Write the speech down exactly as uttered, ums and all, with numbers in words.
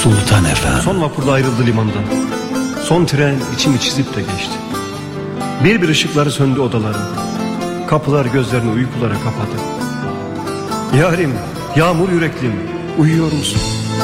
Sultan Efendi. Son vapurda ayrıldı limandan. Son tren içimi çizip de geçti. Bir bir ışıkları söndü odaların. Kapılar gözlerini uykulara kapadı. Yarim, yağmur yüreklim, uyuyor musun?